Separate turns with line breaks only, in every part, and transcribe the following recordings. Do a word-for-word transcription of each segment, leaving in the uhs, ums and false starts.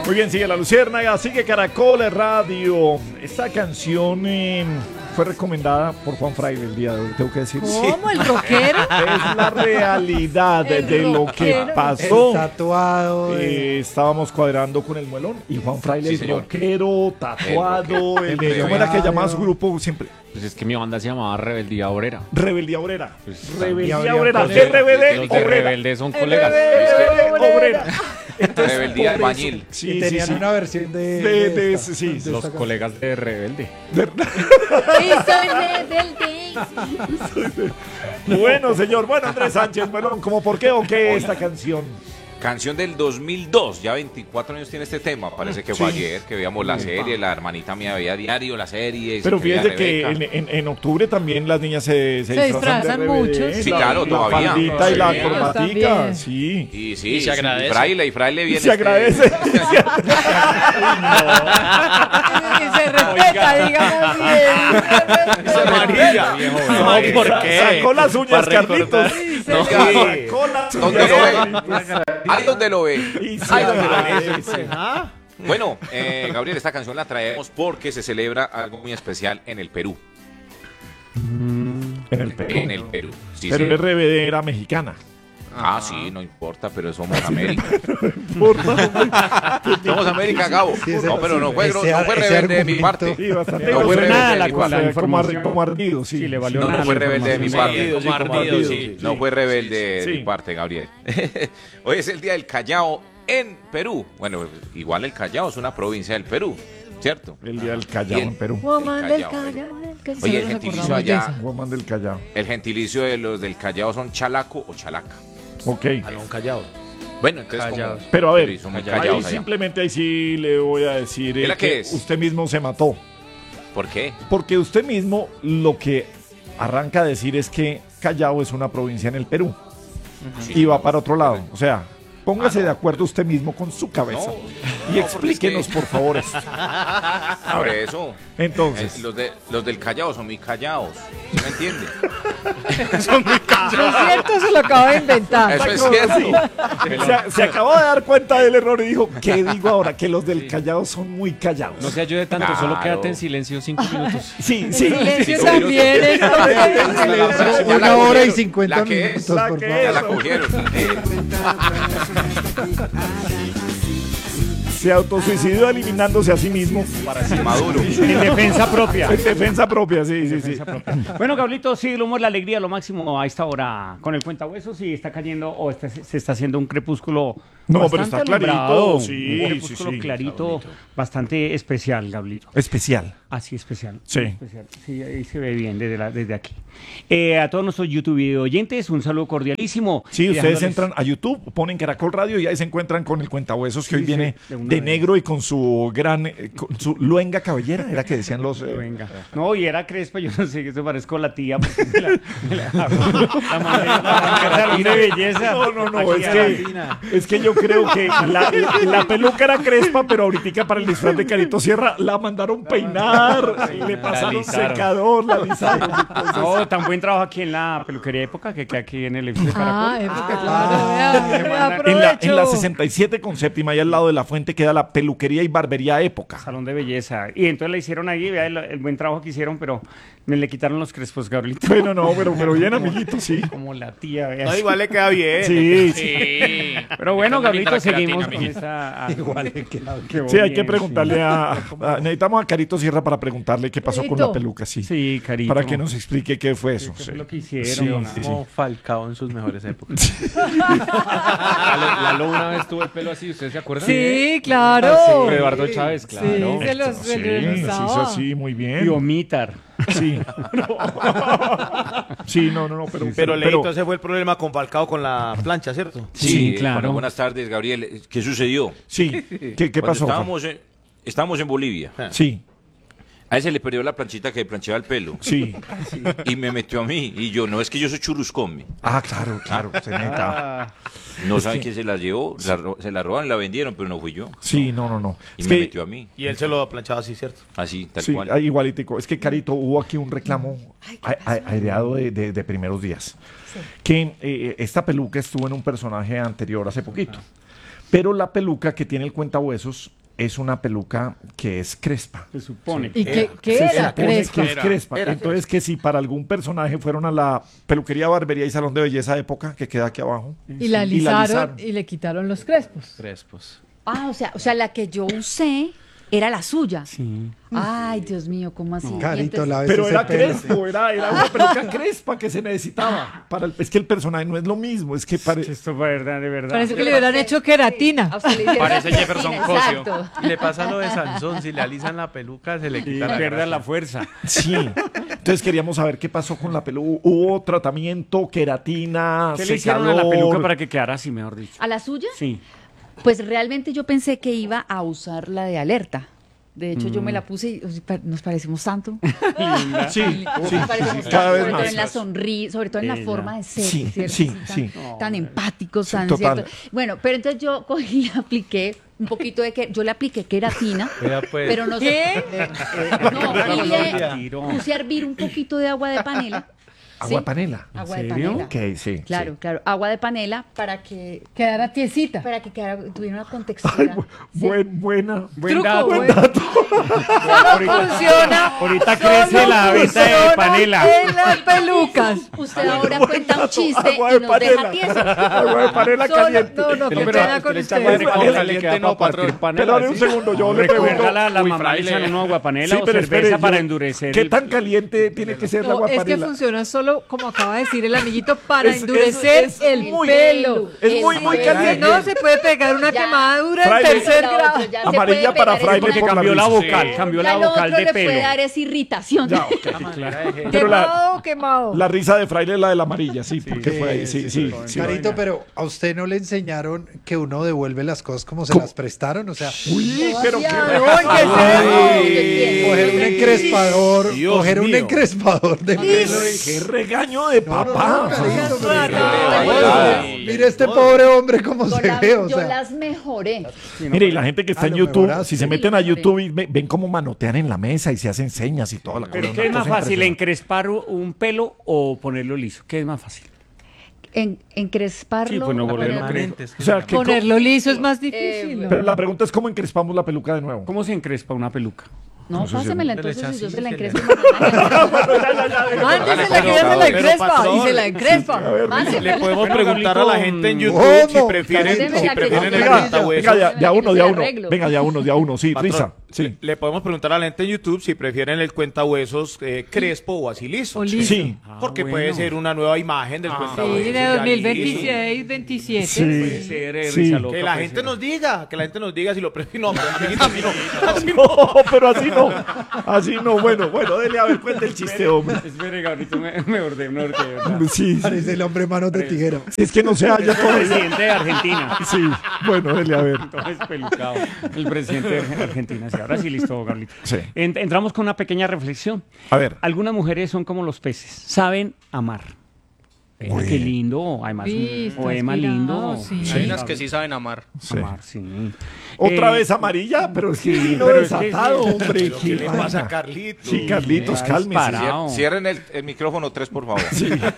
Muy bien, sigue La Luciérnaga, sigue Caracol Radio. Esta canción eh, fue recomendada por Juan Fraile el día de hoy, tengo que decir.
¿Cómo? ¿El rockero?
Es la realidad de, de lo que
rockero.
pasó.
El tatuado.
Eh, estábamos cuadrando con el muelón y Juan Fraile,
Sí,
el
señor.
rockero, tatuado, el,
El
de- ¿cómo era que
rockero.
llamaba su grupo siempre?
Pues es que mi banda se llamaba Rebeldía Obrera.
Rebeldía Obrera.
Pues,
Rebeldía
había
Obrera.
cosas-
¿Qué rebelde?
Los de
Obrera.
Rebelde son colegas.
Rebelde Obrera. Entonces,
Rebeldía
por eso-
albañil.
Sí,
y
sí,
tenían
sí.
una versión de.
De- de
esta,
ese, sí.
de
Los
esta
colegas de Rebelde.
Y soy rebelde.
Bueno, señor. Bueno, Andrés Sánchez, bueno, ¿cómo por qué o qué esta canción?
Canción del dos mil dos, ya veinticuatro años tiene este tema. Parece que fue
Sí.
ayer que veíamos la serie, la hermanita mía veía diario la serie.
Pero
se veía
fíjese que
Rebeca.
en, en- en octubre también las niñas se, se,
Se disfrazan
de rebelde,
mucho,
¿eh?
sí.
La-
claro,
la
todavía.
faldita y la
Sí.
corbatica,
También.
sí.
Y sí,
Y se
sí,
agradece.
y Fraile, y Fraile
Y
viene.
se
este-
agradece.
Y se respeta, digamos bien.
Amarilla, viejo.
No,
¿Por qué?
Sacó las uñas,
Para
Carlitos.
recordar.
No. Sacó las
¿Dónde
uñas.
lo ve? Ahí donde lo ve.
Y se
Ahí donde lo ve.
agradece.
Bueno, eh, Gabriel, esta canción la traemos porque se celebra algo muy especial en el Perú.
En el Perú.
En el Perú. Sí,
Pero
sí.
es rebedera mexicana.
Ah, sí, no importa, pero somos América.
Importa.
Somos América, Gabo.
Sí, ese-
no, pero no fue,
ese-
no fue
ese
rebelde de mi
argumento.
parte.
Sí, bastante.
No fue
Pero
rebelde
nada,
de
la
mi
cosa,
parte.
como, ar-
información.
como ardido, sí.
Sí, le valió
No, no
nada
fue
la
rebelde de mi
información.
parte.
Sí, como ardido, sí.
No fue rebelde de
Sí.
mi parte, Gabriel. Hoy es el día del Callao en Perú. Bueno, igual el Callao es una provincia del Perú, ¿cierto?
El día del Callao
Y el-
en Perú.
Woman
El
del
Callao.
Callao.
Oye, el
Solo nos
gentilicio
acordamos de
allá,
esa.
Woman del Callao.
el gentilicio de los del Callao son chalaco o chalaca.
Ok.
Alón Callao.
Bueno, entonces
Callaos.
como-
Pero a ver,
Sí, son muy
ahí
callados allá.
simplemente ahí sí le voy a decir eh,
¿Y la
que
qué es?
usted mismo se mató.
¿Por qué?
Porque usted mismo lo que arranca a decir es que Callao es una provincia en el Perú y va para otro lado. O sea, póngase
Ah, no.
de acuerdo usted mismo con su cabeza
No,
y
no, porque
explíquenos,
es que-
por favor, esto.
Por eso.
Entonces,
Eh, los, de, los del Callao son muy callados. ¿Sí me entiende?
No es cierto, se lo acabo de inventar.
Eso es
Sacó
cierto.
se, se acabó de dar cuenta del error y dijo, ¿qué digo ahora? Que los del Callao son muy callados.
No se ayude tanto, solo
Claro.
quédate en silencio cinco minutos.
Sí, sí.
Silencio
sí,
también, entonces.
Ya
Una
la
hora y
cogieron.
cincuenta
La que
minutos,
es,
la
por
que
favor.
Ya la cogieron.
Se autosuicidó eliminándose a sí mismo.
Maduro.
En defensa propia.
En defensa propia, sí, sí, sí.
Bueno, Gablito, sí, el humor, la alegría, lo máximo a esta hora con el cuentahuesos y está cayendo o está- se está haciendo un crepúsculo.
No, pero
bastante
está clarito,
alumbrado,
sí,
un crepúsculo
sí, sí.
clarito, bastante especial, Gablito.
Especial.
Así especial.
Sí.
Especial. Sí, ahí se ve bien desde, la- desde aquí. Eh, a todos nuestros YouTube video oyentes, un saludo cordialísimo.
Sí,
Y
ustedes
dejándoles-
entran a YouTube, ponen Caracol Radio y ahí se encuentran con el cuentahuesos que
Sí,
hoy viene
sí, de una
de
vez.
negro y con su gran, eh, con su luenga cabellera, era que decían los... eh,
Venga. No, y era Crespa, yo no sé, que se parezco a la tía. Porque me la, me la, la mandé la mandé al salón de belleza.
No, no, no,
Aquí
es
a
que,
Latina.
es que yo creo que la, la- la peluca era crespa, pero ahorita para el disfraz de Carito Sierra la mandaron peinar, le pasaron
alisaron.
secador, la alisaron.
No, tan buen trabajo aquí en la peluquería época que queda aquí en el edificio de
Ah,
Caracol.
época, claro. Vea, vea,
En la,
aprovecho.
en la sesenta y siete con séptima, y al lado de la fuente queda la peluquería y barbería época.
Salón de belleza. Y entonces le hicieron ahí, vea el, el buen trabajo que hicieron, pero me le quitaron los crespos, Gabrielito.
Bueno, no, pero, pero bien, amiguito, sí.
Como la tía, vea.
No, igual le queda bien.
Sí, sí.
Sí.
Pero bueno,
Está bonita
Gabrielito,
la
seguimos
queratina,
con
amiguito.
esa... ah,
Igual le queda bien.
qué
Sí, hay que
bien,
preguntarle a, a- Necesitamos a Carito Sierra para preguntarle qué pasó con
Carito.
la peluca, sí.
Sí, Sí, Carito.
Para que nos explique qué fue eso.
¿Qué
sí.
fue lo que hicieron?
Sí,
don
sí, sí.
Como Falcao en sus mejores épocas.
Lalo, Lalo una vez tuvo el pelo así, ¿ustedes se acuerdan?
Sí, claro.
Ah, sí. Eduardo Chávez, claro.
Sí, se los
Sí,
se
sí,
los
se hizo
usaba.
así, muy
Y
bien.
Omitar.
Sí. Sí, no, no, no, pero...
Pero Leito, ese fue el problema con Falcao con la plancha, ¿cierto?
Sí, claro.
bueno, buenas tardes, Gabriel. ¿Qué sucedió?
Sí, ¿qué, qué
Cuando
pasó?
Estábamos en, estábamos en Bolivia.
Sí,
A él se le perdió la planchita que planchaba el pelo.
sí.
Y me metió a mí. Y yo, no es que yo soy churuscomi.
Ah, claro, claro, se neta.
Ah,
No saben quién se la llevó. La ro- se la robaron, la vendieron, pero no fui yo.
Sí, no, no, no.
Y
Es
me
que,
metió a mí.
Y él se lo planchaba así, ¿cierto?
Así, tal
sí,
cual.
ah, igualitico. Es que, Carito, hubo aquí un reclamo a- a- aireado de, de- de primeros días. Que eh, esta peluca estuvo en un personaje anterior hace poquito. Pero la peluca que tiene el cuentahuesos es una peluca que es crespa.
Se supone.
¿Y qué, qué
Se
era?
supone
Crespa.
que es crespa. Entonces, que si para algún personaje fueron a la peluquería, barbería y salón de belleza de época, que queda aquí abajo,
Y la
y la
alisaron
alisaron.
y le quitaron los crespos.
Crespos.
Ah, o sea, o sea, la que yo usé era la suya.
Sí.
Ay, Dios mío, ¿cómo así? Y
Carito,
entonces-
la
pero
ese
era
pelo.
crespo, era, era una peluca crespa que se necesitaba. Para el- es que el personaje no es lo mismo, es que parece...
Esto fue verdad, de verdad.
Parece que le hubieran hecho queratina.
A usted le hicieron
Parece Jefferson
queratina,
Cosio.
exacto.
Y le pasa lo de Sansón, si le alisan la peluca se le
Y
quita la
pierde
gracia.
la fuerza.
Sí. Entonces queríamos saber qué pasó con la peluca. ¿Hubo tratamiento, queratina,
¿Qué le hicieron a la
secador?
peluca para que quedara así, mejor dicho?
¿A la suya?
Sí.
Pues realmente yo pensé que iba a usar la de alerta. De hecho, yo me la puse y o sea, pa- nos parecimos tanto.
Sí, sí,
Nos parecemos
sí, cada
tanto,
vez
sobre todo
más.
en la sonrisa, sobre todo en la
Ella.
forma de ser,
Sí,
¿cierto?
sí,
tan,
sí.
tan empáticos,
Sí,
tan
total.
¿cierto? Bueno, pero entonces yo cogí y le apliqué un poquito de que yo le apliqué queratina,
Vea, pues.
pero no sé. No, y le
Tiró.
puse a hervir un poquito de agua de panela.
Agua
¿sí?
de panela.
Agua de
serio?
panela.
Ok, sí.
Claro,
sí.
claro, agua de panela para que
Quedara tiesita.
para que quedara, tuviera una contextura.
Ay, bu-
Sí.
buen, buena.
Buen
Truco,
dato.
buen-
Ahorita,
Funciona.
ahorita
solo
crece la venta de
funciona
panela.
En las pelucas.
Usted ahora cuenta un chiste
Agua de
y nos deja
panela.
tiesos.
Agua de panela
Solo-
caliente.
no, no, qué
Pero
pena con
le
ustedes.
echamos agua
Panela
caliente, no, patrón.
Pero ahora un segundo, yo le pregunto.
Recuerda la
Uy,
mamá
fraile.
echan una agua panela
Sí,
o
pero
cerveza
espere,
para
yo-
endurecer.
¿Qué
el-
tan caliente tiene que ser el
No,
agua de
es que
panela?
funciona solo, como acaba de decir el anillito, para
Es-
endurecer
es- es
el
muy-
pelo.
es muy, muy
El
caliente.
No se puede pegar una
Ya.
quemadura en
Fraile.
tercer
La
grado.
otra ya se
Amarilla
puede
para
pegar
fraile
en
Porque
por la
cambió la
risa.
vocal,
Sí.
cambió
Ya
la
lo
vocal
otro
de
le puede
pelo.
dar es irritación.
Ya, ok. Pero
Quemado,
la,
quemado.
la risa de fraile es la de la amarilla, sí, porque fue ahí, sí, sí. sí.
Carito, pero ¿a usted no le enseñaron que uno devuelve las cosas como se
¿Cómo?
las prestaron? O sea,
Uy, pero qué
Ay,
coger un encrespador,
Dios
coger un
mío.
encrespador de pelo y...
qué regaño de papá.
Carito, pero-
Ay,
Mire este pobre hombre cómo
Yo,
se
la-
ve, o
yo
sea.
las mejoré.
Mire, y la gente que está
Ah,
en
lo
YouTube,
mejoraste.
si se
Sí,
meten
lo
a
mejoré.
YouTube y ve- ven cómo manotean en la mesa y se hacen señas y toda la cosa.
¿Pero
una
qué es más
cosa
fácil,
impresionante.
encrespar un pelo o ponerlo liso? ¿Qué es más fácil?
En, encresparlo.
Sí, pues no volverlo
ponerlo-
crespo.
O sea, que co-
Ponerlo liso es más difícil.
Eh,
pero la pregunta es cómo encrespamos la peluca de nuevo.
¿Cómo se encrespa una peluca?
No, pásemela
Le
entonces y yo
echas
se la
así,
encrespo.
Mándesela que ella se la
Pero,
encrespa y
patrón,
se la encrespa.
Le podemos
Bueno,
preguntar a
Gablito,
la gente en
mm,
YouTube si
¿cómo?
prefieren,
Deme
si
la que
prefieren
yo
el
quiera.
cuentahuesos.
Venga, de, de a uno, de a
Se
uno.
arreglo.
Venga, de a uno, de a uno. Sí,
Patrón,
Risa. Sí.
Le podemos preguntar a la gente en YouTube si prefieren el cuentahuesos eh, crespo o así liso.
O liso.
Sí.
Porque
Ah,
puede
bueno.
ser una nueva imagen del cuentahuesos.
Sí, de
ya
dos mil
liso.
veintiséis, veintisiete.
Puede ser, eh,
Sí.
risa loca,
Que la
puede
gente
ser.
nos diga, que la gente nos diga si lo prefieren. No, pero amiguito, así no. Así no.
No, pero así no. Así no. Bueno, bueno, dele a ver, cuente el chiste, hombre.
Espere, Gabriel, me, me ordé, me ordé, de verdad.
Sí, sí.
Parece el hombre manos de tijera.
Es que no se halla todavía.
Presidente de Argentina.
Sí, bueno, dele a ver.
Todo espelucado. El presidente de Argentina. Sí, ahora sí, listo, Gabriel.
Sí.
En- entramos con una pequeña reflexión.
A ver.
Algunas mujeres son como los peces, saben amar. Mira,
Uy.
qué lindo, además
Sí,
un
está
poema
inspirado,
lindo.
sí.
Hay unas que sí saben amar.
Sí.
Amar, sí.
Otra
Eh,
vez amarilla, pero es que
sí,
vino
pero es que
desatado,
sí.
hombre.
¿Qué
qué
le
vaina.
pasa a Carlitos?
Sí, Carlitos,
Está
cálmese.
disparado.
Cier- Cierren el, el micrófono tres, por favor.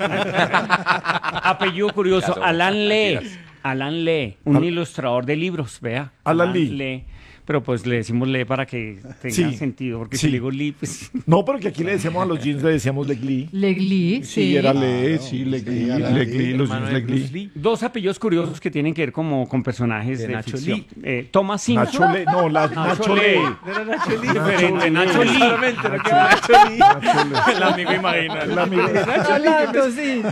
Apellido curioso,
Ya son
Alan Lee.
mentiras.
Alan Lee, un
Al-
ilustrador de libros, vea.
Alan Lee.
Pero pues le decimos Lee para que tenga
Sí,
sentido, porque
sí.
si le digo Lee, pues...
No, porque aquí le decíamos a los jeans, le decíamos Legli.
Legli,
Sí,
sí.
era Le, sí, Legli,
sí, Alan
Legli,
Lee,
los
hermano
jeans
de
Legli.
Bruce Lee.
Dos apellidos curiosos que tienen que ver como con personajes de,
De Nacho
ficción.
Lee.
Eh, Thomas Simpson.
Nacho Le, no, la, Nacho Le.
Era Nacho Lee.
Diferente, Nacho Lee.
Solamente, no quedó Nacho Lee. El amigo imaginario.
El amigo.
Hablando, sí.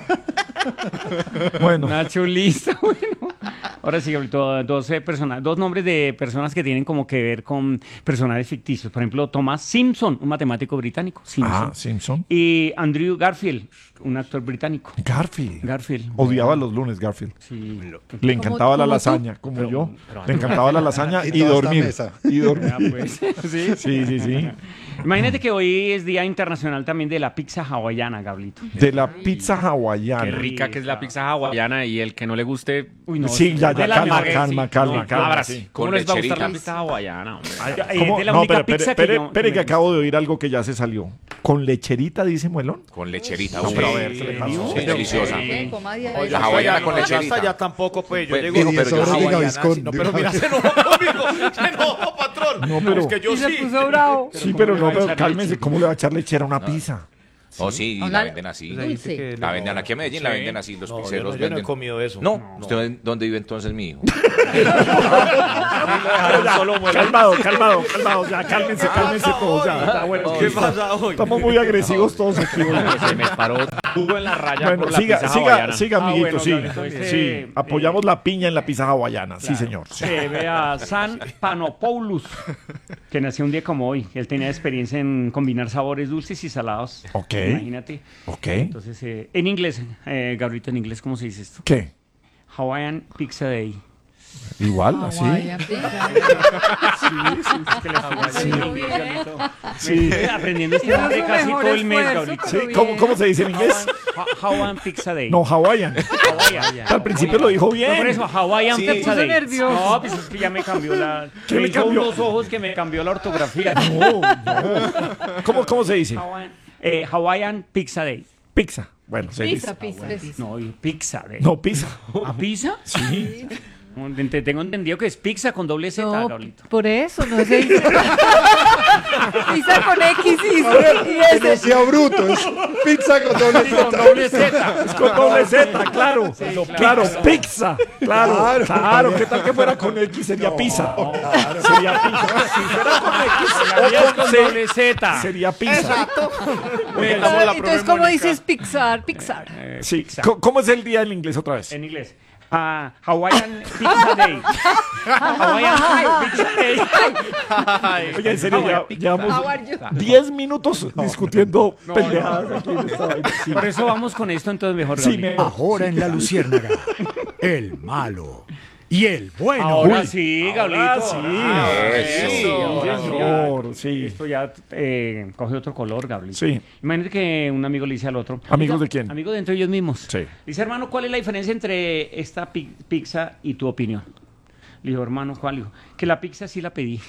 Bueno,
Nacho Lee, está bueno. Ahora sí, Gabriel, dos, eh, persona- dos nombres de personas que tienen como que ver con personajes ficticios. Por ejemplo, Thomas Simpson, un matemático británico. Simpson.
ah, Simpson.
Y Andrew Garfield, un actor británico.
Garfield.
Garfield.
Odiaba los lunes, Garfield.
Sí.
Le encantaba la
como tú.
lasaña, como
Pero-
yo.
pero-
Le encantaba la lasaña
Y
y
toda esta
dormir.
mesa.
Y dormir.
Ah, pues. Sí.
Sí, sí, sí.
Imagínate que hoy es Día Internacional también de la pizza hawaiana, Gablito.
De la pizza
Qué
hawaiana.
rica que es la pizza hawaiana y el que no le guste.
Uy, no,
Sí, ya,
de
ya,
las
calma,
mejores,
calma,
sí.
calma,
No,
calma.
Ahora
sí.
sí. ¿Cómo
Con
les va a gustar
lecherita.
la pizza hawaiana, hombre?
Es
¿Cómo?
de la
No,
única
pero
pizza
espere,
que yo-
espere
que
que
me
acabo de oír algo que ya se salió. Con lecherita, dice Muelón.
Con lecherita.
No,
uy.
pero a ver, ¿qué le pasó?
Es deliciosa.
¿Qué? Coma diez
Oye,
veces.
La hawaiana
ya
con
no,
lecherita.
Ya hasta ya tampoco, pues. Yo
Pues,
llego
digo,
Y
pero
diez
yo
sobres de
hawaiana,
Gaviscon.
sí, no,
de
pero
una
mira,
vez.
se enojó conmigo. Se enojó, patrón.
No, pero...
Es que yo
Y se
sí.
puso bravo.
Sí, pero
¿cómo
no,
le va a
pero
echar
cálmese,
leche?
¿cómo le va a echar lechera a una pizza?
Oh, sí, y la
Hola.
venden así.
Dulce.
La venden aquí en Medellín, la
Sí.
venden así, los
No, yo
pizzeros
no, yo no he
venden.
comido eso.
No, ¿usted dónde vive entonces mi hijo?
Calmado, calmado, calmado, ya, cálmense, cálmense todos, ya. ya, bueno,
¿Qué
es que
pasa hoy?
estamos muy agresivos todos aquí. hoy.
Se me paró jugo en la raya
Bueno,
por la
siga,
pizza
siga,
hawaiana.
siga,
Ah,
amiguito,
bueno,
sí.
Gabriel, entonces,
Sí,
eh,
apoyamos la piña en la pizza hawaiana, sí,
Claro.
señor. Sí.
Se ve a San Panopoulos, que nació un día como hoy. Él tenía experiencia en combinar sabores dulces y salados.
Ok.
Imagínate.
Ok.
Entonces, eh, en inglés, eh, Gabrielito, en inglés, ¿cómo se dice esto?
¿Qué?
Hawaiian Pizza Day.
Igual, así.
Hawaiian pizza.
Es que le fue así en inglés, Gabrielito.
Sí.
Me- Aprendiendo este
Hizo su
nombre casi
mejor
todo el mes,
esfuerzo,
Gabrielito.
Sí,
pero
¿Cómo,
bien.
¿Cómo se dice en inglés?
Ha- Hawaiian Pizza Day.
No, Hawaiian.
Hawaiian.
Al principio lo dijo bien.
No, por eso, Hawaiian
Sí.
Pizza
Se puso
Day.
nervioso.
No, pues es que ya me cambió la...
¿Qué
me
le
hizo
cambió?
unos ojos que me cambió la ortografía.
No, no. ¿Cómo, ¿Cómo se dice?
Hawaiian, eh, Hawaiian Pizza Day.
Pizza. Bueno, se
Pizza,
dice.
pizza.
No, y Pizza Day.
No, pizza.
¿A pizza?
Sí.
Te- Tengo entendido que es pizza con doble Z,
No,
Gabrielito.
por eso, no se dice. Pizza con X y, y
Que no
S.
sea bruto, es pizza con doble
Sí, con
Z.
doble Z.
Es con doble Z, claro. Claro, pizza. Claro,
Claro.
claro. ¿Qué tal que fuera con X? Sería pizza. Sería pizza. Si fuera con X
Es
o con
con
C,
doble Z.
sería pizza.
Entonces, ¿cómo dices Pixar? Pixar.
Eh,
Sí.
pizza.
¿Cómo- ¿Cómo es el día en inglés otra vez?
En inglés. Ah, Hawaiian Pizza Day. Hawaiian Pizza Day.
Oye, en serio, ya
Hawaiian pizza.
llevamos
How are you?
diez minutos discutiendo pendejadas aquí en esta vaina. Sí.
Por eso vamos con esto entonces mejor,
Sí,
Gabrielito.
me-
Ahora en la Luciérnaga, el malo y el bueno.
Ahora
Uy.
sí,
Ahora
Gabrielito.
sí.
Ah,
Eso.
sí, ahora sí.
Señor, sí.
Esto ya eh, coge otro color, Gabrielito.
Sí.
Imagínate que un amigo le dice al otro.
¿Amigos
"Oiga,
de quién?"
Amigos de entre ellos mismos.
Sí.
Dice, hermano, ¿cuál es la diferencia entre esta pi- pizza y tu opinión? Le dijo, hermano, ¿cuál? Le dijo, que la pizza sí la pedí.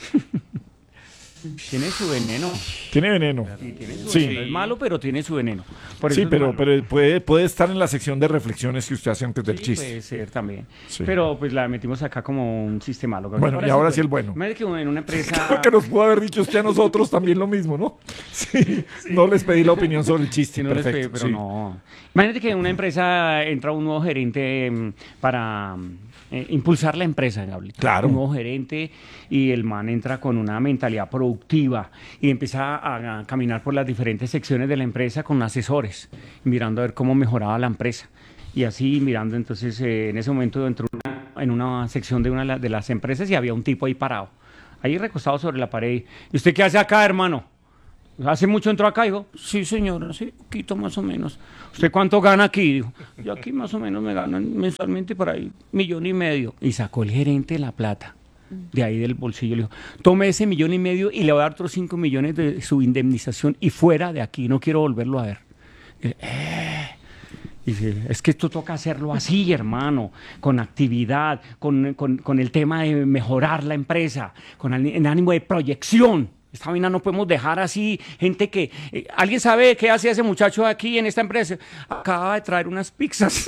Tiene su veneno.
Tiene veneno.
Sí, tiene su
Sí.
veneno. Es malo, pero tiene su veneno. Por eso
Sí,
es
pero,
malo.
pero puede, puede estar en la sección de reflexiones que usted hace antes del
Sí,
chiste.
puede ser también.
Sí.
Pero pues la metimos acá como un chiste malo.
Bueno, y ahora sí el bueno.
Imagínate que en una empresa...
Porque nos pudo haber dicho usted a nosotros también lo mismo, ¿no? Sí. No les pedí la opinión sobre el chiste.
Sí, no les
Perfecto.
pedí, pero
sí.
no. Imagínate que en una empresa entra un nuevo gerente mm, para mm, eh, impulsar la empresa, Gabriel.
Claro.
Un nuevo gerente y el man entra con una mentalidad productiva y empieza a, a caminar por las diferentes secciones de la empresa con asesores, mirando a ver cómo mejoraba la empresa. Y así mirando, entonces eh, en ese momento entró una- en una sección de una de la- de las empresas y había un tipo ahí parado, ahí recostado sobre la pared. ¿Y usted qué hace acá, hermano? ¿Hace mucho entró acá? Dijo, sí, señora, sí, poquito más o menos. ¿Usted cuánto gana aquí? Dijo, yo aquí más o menos me ganan mensualmente por ahí millón y medio. Y sacó el gerente la plata de ahí del bolsillo. Le dijo, tome ese millón y medio y le voy a dar otros cinco millones de su indemnización y fuera de aquí, no quiero volverlo a ver. Y dice, "Eh". Y dice, es que esto toca hacerlo así, hermano, con actividad, con, con- con el tema de mejorar la empresa, con el, el ánimo de proyección. Esta vaina no podemos dejar así, gente que... eh, ¿alguien sabe qué hace ese muchacho aquí en esta empresa? Acaba de traer unas pizzas.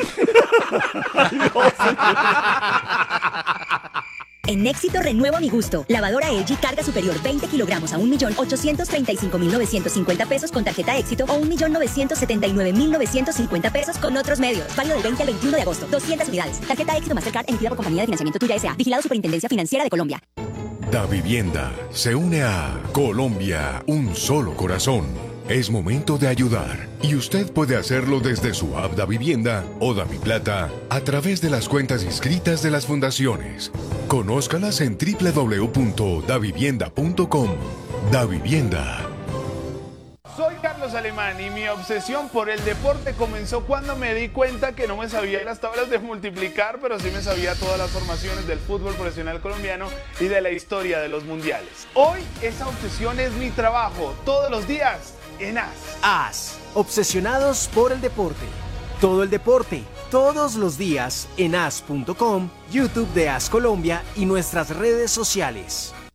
En Éxito renuevo mi gusto. Lavadora L G carga superior veinte kilogramos a un millón ochocientos treinta y cinco mil novecientos cincuenta pesos con tarjeta Éxito o un millón novecientos setenta y nueve mil novecientos cincuenta pesos con otros medios. Válido del veinte al veintiuno de agosto. doscientas unidades. Tarjeta Éxito Mastercard emitida por Compañía de Financiamiento Tuya S A. Vigilado Superintendencia Financiera de Colombia.
Da Vivienda se une a Colombia, un solo corazón. Es momento de ayudar y usted puede hacerlo desde su app Da Vivienda o Da Mi Plata a través de las cuentas inscritas de las fundaciones. Conózcalas en doble u doble u doble u punto da vivienda punto com. Da Vivienda.
Soy Carlos Alemán y mi obsesión por el deporte comenzó cuando me di cuenta que no me sabía las tablas de multiplicar, pero sí me sabía todas las formaciones del fútbol profesional colombiano y de la historia de los mundiales. Hoy esa obsesión es mi trabajo, todos los días en A S.
A S, obsesionados por el deporte. Todo el deporte, todos los días en A S punto com, YouTube de A S Colombia y nuestras redes sociales.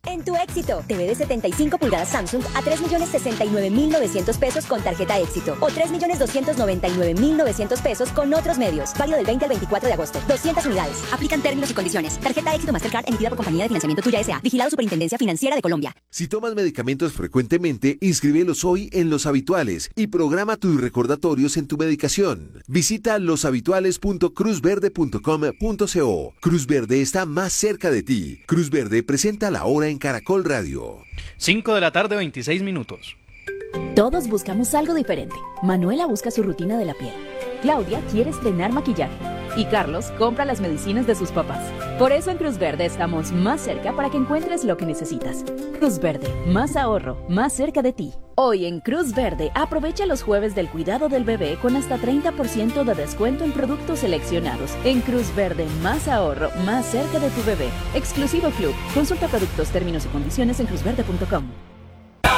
en tu éxito. T V de setenta y cinco pulgadas Samsung a tres millones sesenta y nueve mil novecientos pesos con tarjeta éxito o tres millones doscientos noventa y nueve mil novecientos pesos con otros medios. Válido del veinte al veinticuatro de agosto. doscientas unidades. Aplican términos y condiciones. Tarjeta éxito Mastercard emitida por Compañía de Financiamiento Tuya S A. Vigilado Superintendencia Financiera de Colombia.
Si tomas medicamentos frecuentemente, inscríbelos hoy en Los Habituales y programa tus recordatorios en tu medicación. Visita loshabituales punto cruz verde punto com punto co. Cruz Verde está más cerca de ti. Cruz Verde presenta La Hora en Caracol Radio.
cinco de la tarde, veintiséis minutos.
Todos buscamos algo diferente. Manuela busca su rutina de la piel. Claudia quiere estrenar maquillaje. Y Carlos compra las medicinas de sus papás. Por eso en Cruz Verde estamos más cerca para que encuentres lo que necesitas. Cruz Verde, más ahorro, más cerca de ti. Hoy en Cruz Verde, aprovecha los jueves del cuidado del bebé con hasta treinta por ciento de descuento en productos seleccionados. En Cruz Verde, más ahorro, más cerca de tu bebé. Exclusivo Club. Consulta productos, términos y condiciones en cruz verde punto com.